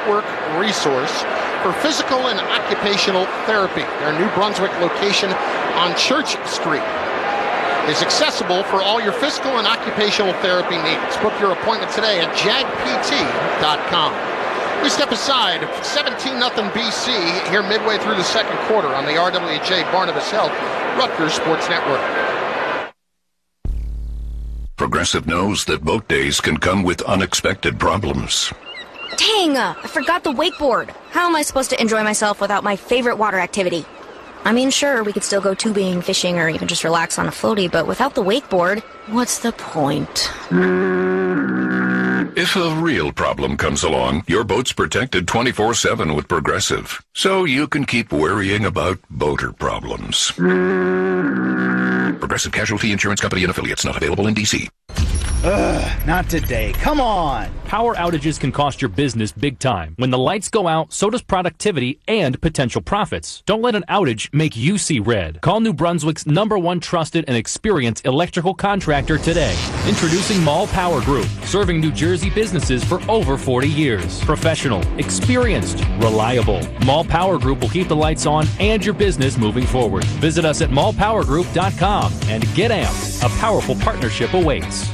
network resource for physical and occupational therapy. Their New Brunswick location on Church Street is accessible for all your physical and occupational therapy needs. Book your appointment today at jagpt.com. We step aside, 17-0 BC here midway through the second quarter on the RWJ Barnabas Health Rutgers Sports Network. Progressive knows that boat days can come with unexpected problems. Dang, I forgot the wakeboard. How am I supposed to enjoy myself without my favorite water activity? I mean, sure, we could still go tubing, fishing, or even just relax on a floaty, but without the wakeboard, what's the point? If a real problem comes along, your boat's protected 24/7 with Progressive, so you can keep worrying about boater problems. Progressive Casualty Insurance Company and Affiliates, not available in D.C. Not today. Come on. Power outages can cost your business big time. When the lights go out, so does productivity and potential profits. Don't let an outage make you see red. Call New Brunswick's #1 trusted and experienced electrical contractor today. Introducing Mall Power Group, serving New Jersey businesses for over 40 years. Professional, experienced, reliable. Mall Power Group will keep the lights on and your business moving forward. Visit us at mallpowergroup.com and get amped. A powerful partnership awaits.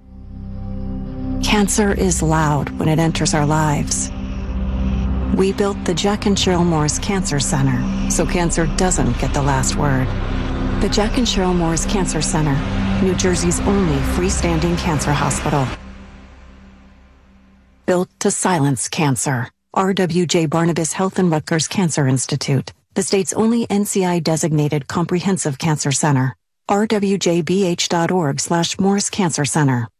Cancer is loud when it enters our lives. We built the Jack and Cheryl Morris Cancer Center so cancer doesn't get the last word. The Jack and Cheryl Morris Cancer Center, New Jersey's only freestanding cancer hospital. Built to silence cancer. RWJ Barnabas Health and Rutgers Cancer Institute, the state's only NCI-designated comprehensive cancer center. rwjbh.org/Morris Cancer Center.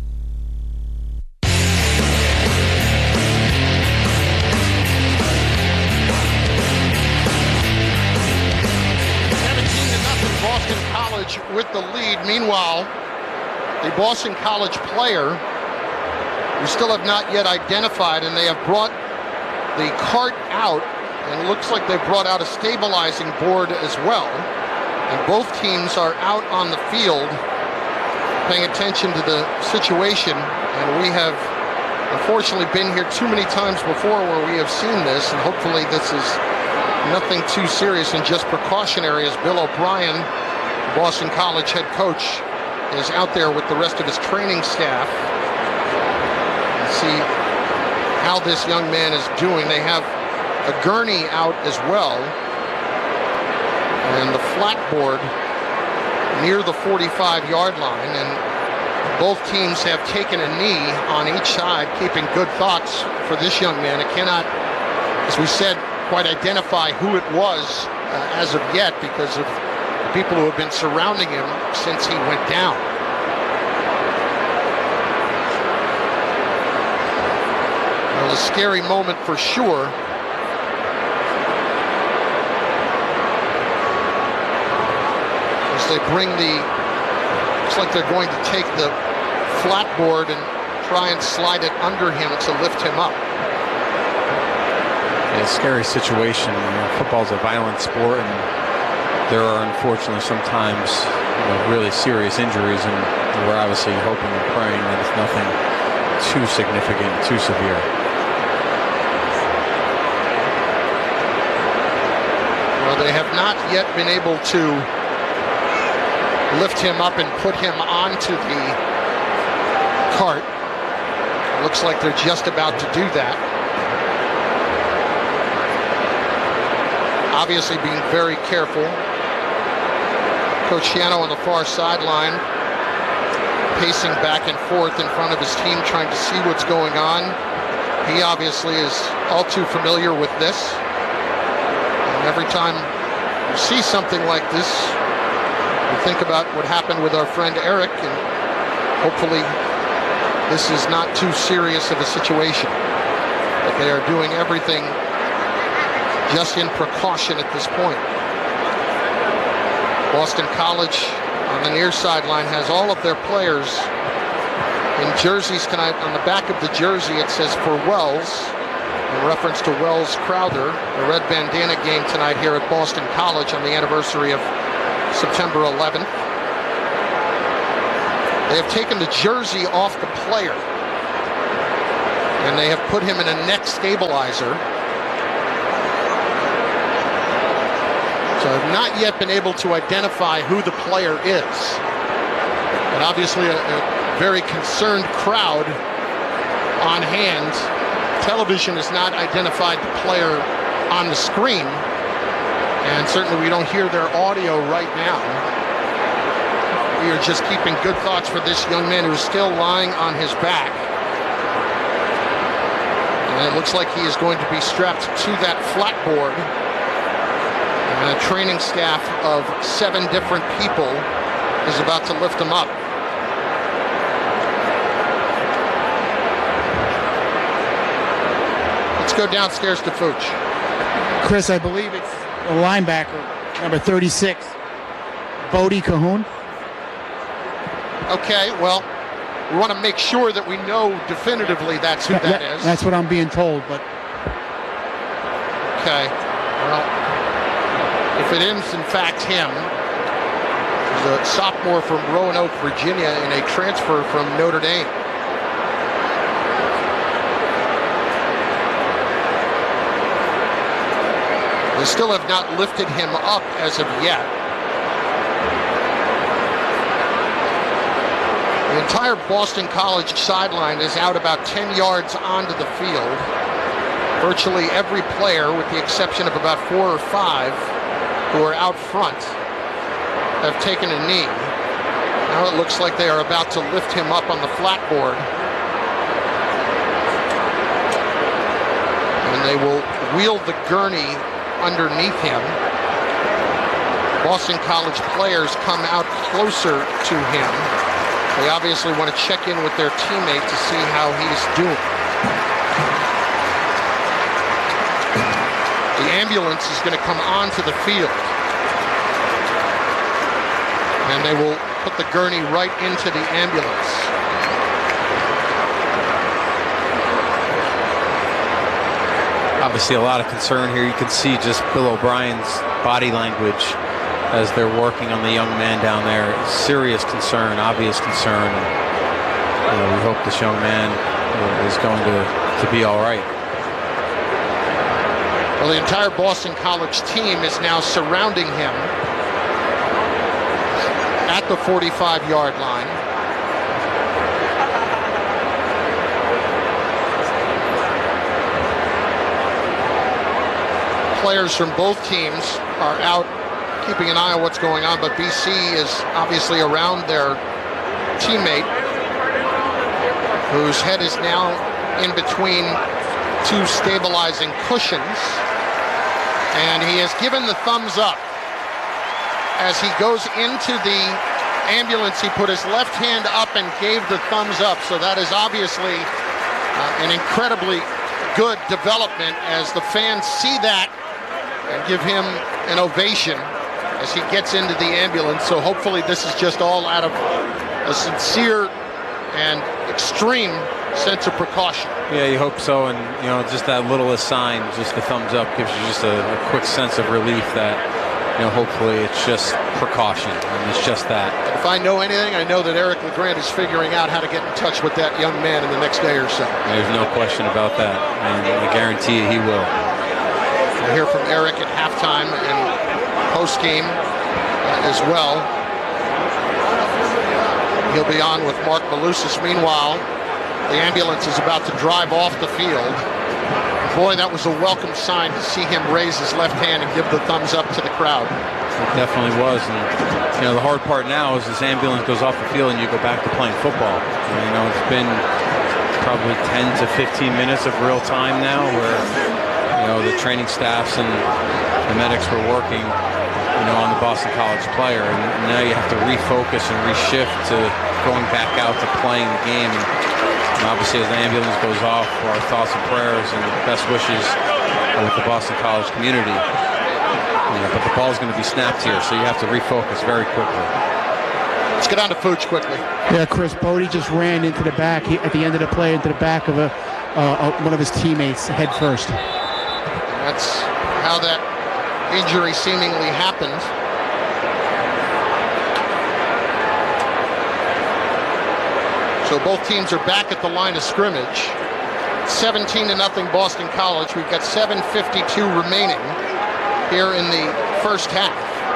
With the lead. Meanwhile, the Boston College player we still have not yet identified, and they have brought the cart out, and it looks like they've brought out a stabilizing board as well. And both teams are out on the field paying attention to the situation, and we have unfortunately been here too many times before where we have seen this, and hopefully this is nothing too serious and just precautionary, as Bill O'Brien, Boston College head coach, is out there with the rest of his training staff. See how this young man is doing. They have a gurney out as well, and the flat board near the 45-yard line, and both teams have taken a knee on each side, keeping good thoughts for this young man. It cannot, as we said, quite identify who it was as of yet because of people who have been surrounding him since he went down. Well, a scary moment for sure. As they bring looks like they're going to take the flat board and try and slide it under him to lift him up. Yeah, scary situation. Football's a violent sport, and there are unfortunately sometimes really serious injuries, and we're obviously hoping and praying that it's nothing too significant, too severe. Well, they have not yet been able to lift him up and put him onto the cart. It looks like they're just about to do that. Obviously being very careful. Coach Shiano on the far sideline, pacing back and forth in front of his team, trying to see what's going on. He obviously is all too familiar with this. And every time you see something like this, you think about what happened with our friend Eric, and hopefully this is not too serious of a situation. But they are doing everything just in precaution at this point. Boston College on the near sideline has all of their players in jerseys tonight. On the back of the jersey it says for Wells, in reference to Wells Crowther, the red bandana game tonight here at Boston College on the anniversary of September 11th. They have taken the jersey off the player. and they have put him in a neck stabilizer. So I've not yet been able to identify who the player is. And obviously a very concerned crowd on hand. Television has not identified the player on the screen, and certainly we don't hear their audio right now. We are just keeping good thoughts for this young man who is still lying on his back. And it looks like he is going to be strapped to that flat board. And a training staff of 7 different people is about to lift him up. Let's go downstairs to Fuchs. Chris, I believe it's a linebacker, number 36, Bodie Cahoon. Okay, well, we want to make sure that we know definitively that's who that is. That's what I'm being told, but... Okay, well, if it is in fact him, he's a sophomore from Roanoke, Virginia, and a transfer from Notre Dame. They still have not lifted him up as of yet. The entire Boston College sideline is out about 10 yards onto the field. Virtually every player, with the exception of about 4 or 5 who are out front, have taken a knee. Now it looks like they are about to lift him up on the flat board. And they will wheel the gurney underneath him. Boston College players come out closer to him. They obviously want to check in with their teammate to see how he's doing. The ambulance is going to come onto the field. And they will put the gurney right into the ambulance. Obviously a lot of concern here. You can see just Bill O'Brien's body language as they're working on the young man down there. Serious concern, obvious concern. And, we hope this young man is going to be all right. Well, the entire Boston College team is now surrounding him at the 45-yard line. Players from both teams are out keeping an eye on what's going on, but BC is obviously around their teammate, whose head is now in between 2 stabilizing cushions, and he has given the thumbs up. As he goes into the ambulance, he put his left hand up and gave the thumbs up, so that is obviously an incredibly good development as the fans see that and give him an ovation as he gets into the ambulance. So hopefully this is just all out of a sincere and extreme sense of precaution. Yeah, you hope so, and just that littlest sign, just the thumbs up, gives you just a quick sense of relief that hopefully it's just precaution, and it's just that. If I know anything, I know that Eric LeGrand is figuring out how to get in touch with that young man in the next day or so. There's no question about that, and I guarantee you he will. We'll hear from Eric at halftime and post-game as well. He'll be on with Mark Malusis. Meanwhile, the ambulance is about to drive off the field. Boy, that was a welcome sign to see him raise his left hand and give the thumbs up to the crowd. It definitely was. And, the hard part now is this ambulance goes off the field and you go back to playing football. It's been probably 10 to 15 minutes of real time now where, the training staffs and the medics were working, on the Boston College player. And now you have to refocus and reshift to going back out to playing the game. And obviously, as the ambulance goes off, our thoughts and prayers and best wishes with the Boston College community. But the ball's going to be snapped here, so you have to refocus very quickly. Let's get on to Fuchs quickly. Yeah, Chris, Bodie just ran into the back at the end of the play, into the back of one of his teammates head first. That's how that injury seemingly happened. So both teams are back at the line of scrimmage. 17-0 Boston College. We've got 7:52 remaining here in the first half.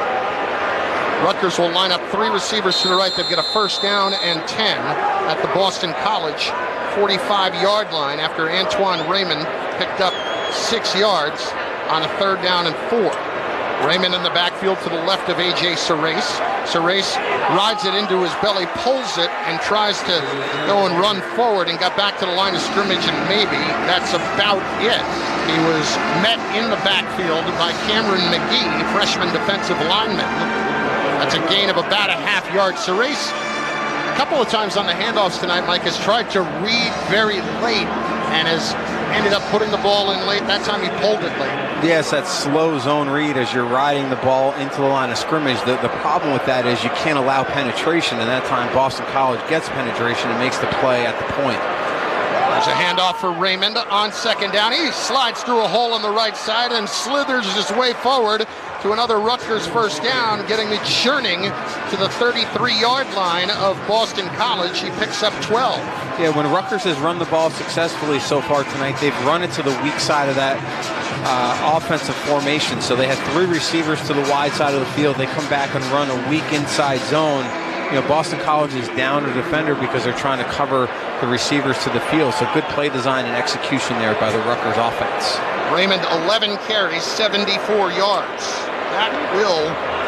Rutgers will line up 3 receivers to the right. They've got a first down and 10 at the Boston College 45-yard line after Antoine Raymond picked up 6 yards on a 3rd down and 4. Raymond in the backfield to the left of A.J. Surace. Surace rides it into his belly, pulls it, and tries to go and run forward and got back to the line of scrimmage, and maybe that's about it. He was met in the backfield by Cameron McGee, freshman defensive lineman. That's a gain of about a half-yard. Surace, a couple of times on the handoffs tonight, Mike, has tried to read very late and has ended up putting the ball in late. That time he pulled it late. Yes, that slow zone read as you're riding the ball into the line of scrimmage. The problem with that is you can't allow penetration, and that time Boston College gets penetration and makes the play at the point. There's a handoff for Raymond on 2nd down. He slides through a hole on the right side and slithers his way forward to another Rutgers first down, getting the churning to the 33-yard line of Boston College. He picks up 12. Yeah, when Rutgers has run the ball successfully so far tonight, they've run it to the weak side of that offensive formation. So they had 3 receivers to the wide side of the field. They come back and run a weak inside zone. You know, Boston College is down a defender because they're trying to cover the receivers to the field. So good play design and execution there by the Rutgers offense. Raymond, 11 carries, 74 yards. That will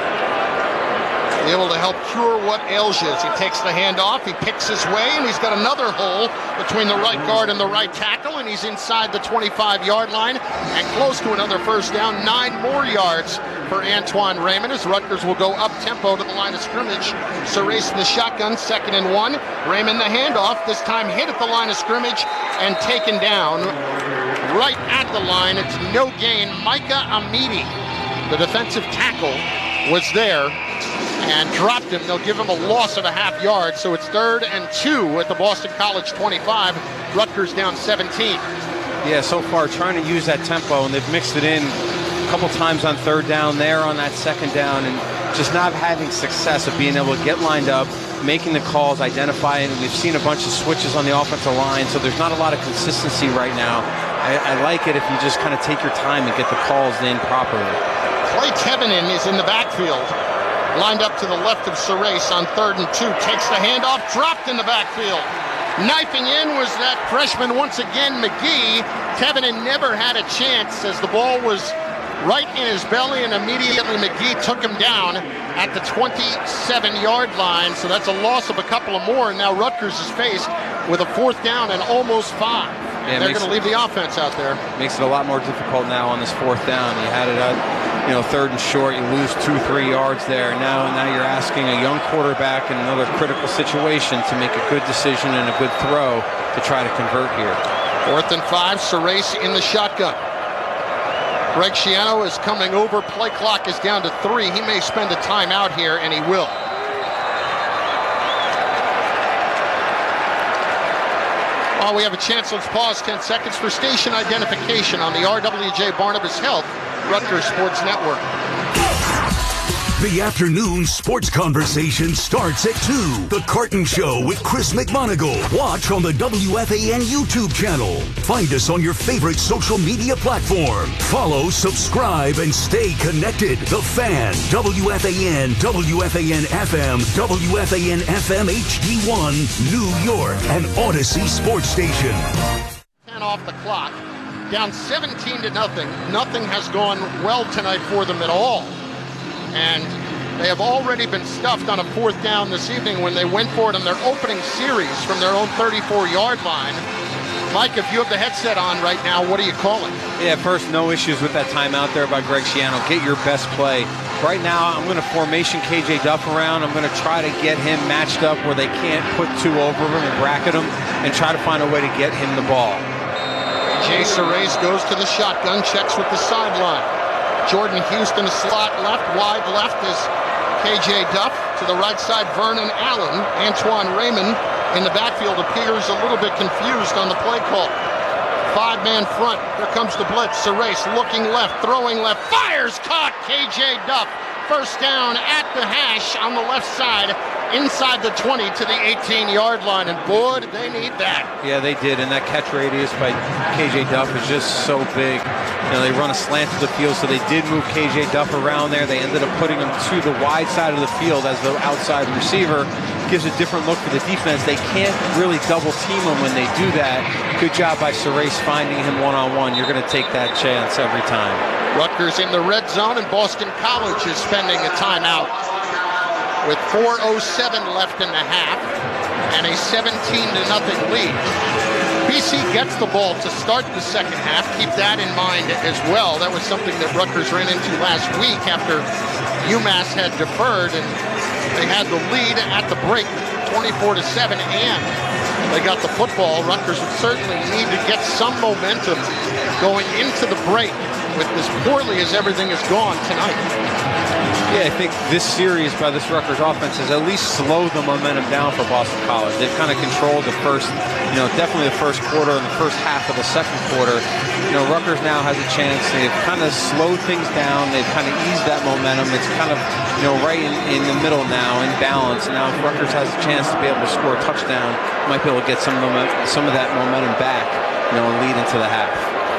be able to help cure what ails you. As he takes the handoff, he picks his way, and he's got another hole between the right guard and the right tackle, and he's inside the 25-yard line and close to another first down. 9 more yards for Antoine Raymond as Rutgers will go up-tempo to the line of scrimmage. Surace in the shotgun, 2nd and 1. Raymond the handoff, this time hit at the line of scrimmage and taken down right at the line. It's no gain. Micah Amidi, the defensive tackle, was there and dropped him. They'll give him a loss of a half yard, so it's 3rd and 2 at the Boston College 25. Rutgers down 17. Yeah, so far trying to use that tempo, and they've mixed it in a couple times on 3rd down, there on that 2nd down, and just not having success of being able to get lined up, making the calls, identifying. We've seen a bunch of switches on the offensive line, so there's not a lot of consistency right now. I like it if you just kind of take your time and get the calls in properly. Clay Tevenen is in the backfield, lined up to the left of Surace on 3rd and 2. Takes the handoff, dropped in the backfield. Knifing in was that freshman once again, McGee. Tevenen never had a chance as the ball was right in his belly, and immediately McGee took him down at the 27-yard line. So that's a loss of a couple of more, and now Rutgers is faced with a 4th down and almost 5. Yeah, they're going to leave the offense out there. Makes it a lot more difficult now on this 4th down. You had it out, 3rd and short. You lose 2-3 yards there. Now you're asking a young quarterback in another critical situation to make a good decision and a good throw to try to convert here. 4th and 5. Surace in the shotgun. Greg Schiano is coming over. Play clock is down to 3. He may spend a timeout here, and he will. While we have a chance, let's pause 10 seconds for station identification on the RWJ Barnabas Health Rutgers Sports Network. The afternoon sports conversation starts at 2. The Carton Show with Chris McMonagle. Watch on the WFAN YouTube channel. Find us on your favorite social media platform. Follow, subscribe, and stay connected. The Fan, WFAN, WFAN FM, WFAN FM HD1, New York, and Odyssey Sports Station. 10 off the clock. Down 17-0. Nothing has gone well tonight for them at all. And they have already been stuffed on a 4th down this evening when they went for it on their opening series from their own 34-yard line. Mike, if you have the headset on right now, what are you calling? Yeah, first, no issues with that timeout there by Greg Schiano. Get your best play. Right now, I'm going to formation KJ Duff around. I'm going to try to get him matched up where they can't put 2 over him and bracket him and try to find a way to get him the ball. Jay Surace goes to the shotgun, checks with the sideline. Jordan Houston, slot left, wide left is KJ Duff. To the right side, Vernon Allen. Antoine Raymond in the backfield appears a little bit confused on the play call. 5-man front. Here comes the blitz. Surace looking left, throwing left, fires, caught KJ Duff. First down at the hash on the left side. inside the 20 to the 18-yard line, and boy, did they need that. Yeah, they did, and that catch radius by KJ Duff is just so big. They run a slant to the field, so they did move KJ Duff around there. They ended up putting him to the wide side of the field as the outside receiver. Gives a different look for the defense. They can't really double team him when they do that. Good job by Surace finding him one-on-one. You're going to take that chance every time. Rutgers in the red zone, and Boston College is spending a timeout with 4:07 left in the half and a 17-0 lead. BC gets the ball to start the second half. Keep that in mind as well. That was something that Rutgers ran into last week after UMass had deferred, and they had the lead at the break, 24-7, and they got the football. Rutgers would certainly need to get some momentum going into the break with as poorly as everything has gone tonight. Yeah, I think this series by this Rutgers offense has at least slowed the momentum down for Boston College. They've kind of controlled the first, definitely the first quarter and the first half of the second quarter. Rutgers now has a chance. They've kind of slowed things down. They've kind of eased that momentum. It's kind of, right in the middle now, in balance. Now if Rutgers has a chance to be able to score a touchdown, might be able to get some of that momentum back, and lead into the half.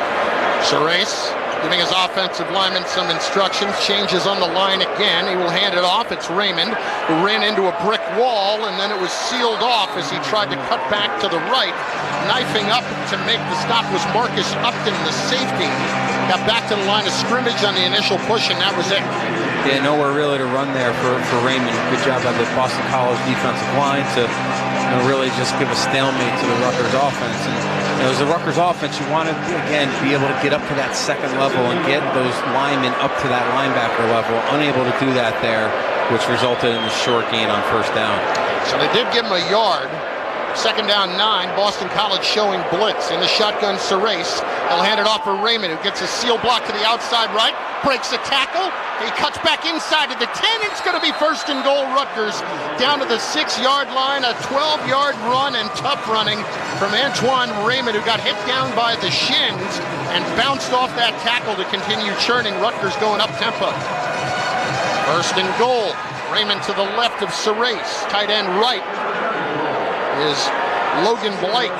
Surace giving his offensive lineman some instructions, changes on the line again. He will hand it off. It's Raymond, who ran into a brick wall, and then it was sealed off as he tried to cut back to the right. Knifing up to make the stop was Marcus Upton, the safety. Got back to the line of scrimmage on the initial push, and that was it. Yeah, nowhere really to run there for Raymond. Good job by the Boston College defensive line to really just give a stalemate to the Rutgers offense. And as the Rutgers offense, you want to, again, be able to get up to that second level and get those linemen up to that linebacker level. Unable to do that there, which resulted in the short gain on first down. So they did give him a yard. Second down 9, Boston College showing blitz. In the shotgun, Surace. He'll hand it off for Raymond, who gets a seal block to the outside right, breaks a tackle. He cuts back inside to the 10. It's going to be first and goal, Rutgers. Down to the 6-yard line, a 12-yard run and tough running from Antoine Raymond, who got hit down by the shins and bounced off that tackle to continue churning. Rutgers going up tempo. First and goal. Raymond to the left of Surace. Tight end right is Logan Blake.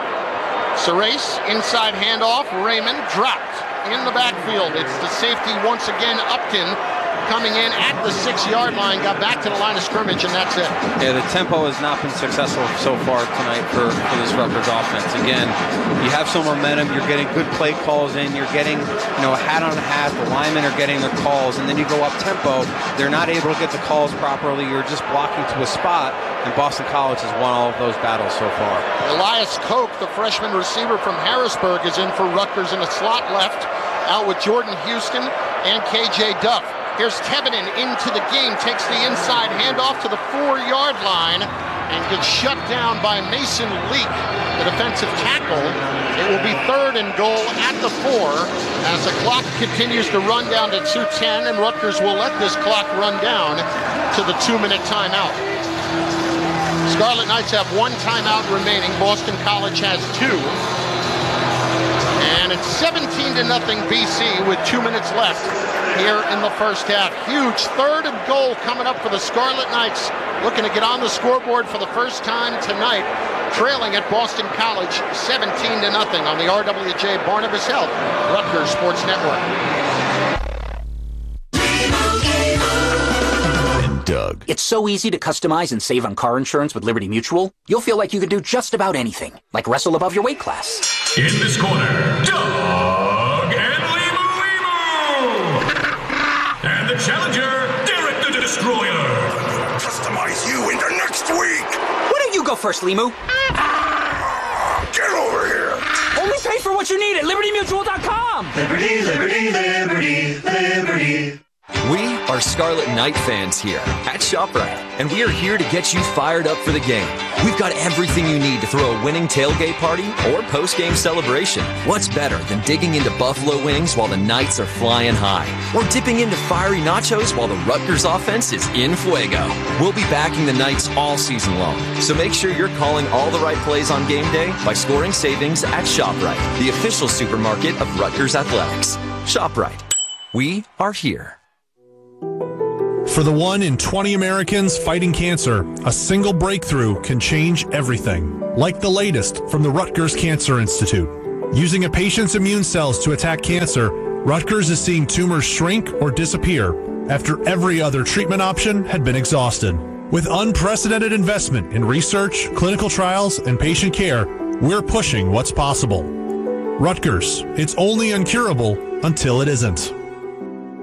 Surace, inside handoff. Raymond dropped in the backfield. It's the safety once again, Upton, coming in at the 6-yard line, got back to the line of scrimmage, and that's it. Yeah, the tempo has not been successful so far tonight for this Rutgers offense. Again, you have some momentum, you're getting good play calls in, you're getting, a hat on a hat, the linemen are getting their calls, and then you go up tempo, they're not able to get the calls properly, you're just blocking to a spot, and Boston College has won all of those battles so far. Elias Koch, the freshman receiver from Harrisburg, is in for Rutgers in a slot left, out with Jordan Houston and KJ Duff. Here's Tevinen into the game, takes the inside handoff to the 4-yard line and gets shut down by Mason Leak, the defensive tackle. It will be third and goal at the 4 as the clock continues to run down to 2:10, and Rutgers will let this clock run down to the 2-minute timeout. Scarlet Knights have 1 timeout remaining. Boston College has 2. And it's 17-0 BC with 2 minutes left here in the first half. Huge third and goal coming up for the Scarlet Knights, looking to get on the scoreboard for the first time tonight, trailing at Boston College 17-0 on the RWJ Barnabas Health Rutgers Sports Network. Doug. It's so easy to customize and save on car insurance with Liberty Mutual. You'll feel like you could do just about anything, like wrestle above your weight class. In this corner, Doug and Limu. And the challenger, Derek the Destroyer. Customize you into next week. Why don't you go first, Limu? Get over here. Only pay for what you need at LibertyMutual.com. Liberty, liberty, liberty, liberty. We are Scarlet Knight fans here at ShopRite, and we are here to get you fired up for the game. We've got everything you need to throw a winning tailgate party or post-game celebration. What's better than digging into buffalo wings while the Knights are flying high, or dipping into fiery nachos while the Rutgers offense is in fuego? We'll be backing the Knights all season long, so make sure you're calling all the right plays on game day by scoring savings at ShopRite, the official supermarket of Rutgers Athletics. ShopRite. We are here. For the 1 in 20 Americans fighting cancer, a single breakthrough can change everything. Like the latest from the Rutgers Cancer Institute. Using a patient's immune cells to attack cancer, Rutgers is seeing tumors shrink or disappear after every other treatment option had been exhausted. With unprecedented investment in research, clinical trials, and patient care, we're pushing what's possible. Rutgers, it's only incurable until it isn't.